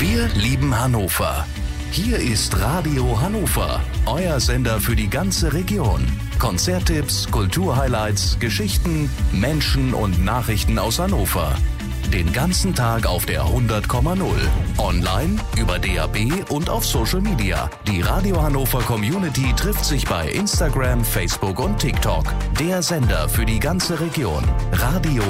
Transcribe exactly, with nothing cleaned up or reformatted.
Wir lieben Hannover. Hier ist Radio Hannover, euer Sender für die ganze Region. Konzerttipps, Kulturhighlights, Geschichten, Menschen und Nachrichten aus Hannover. Den ganzen Tag auf der hundert Komma null. Online, über D A B und auf Social Media. Die Radio Hannover Community trifft sich bei Instagram, Facebook und TikTok. Der Sender für die ganze Region. Radio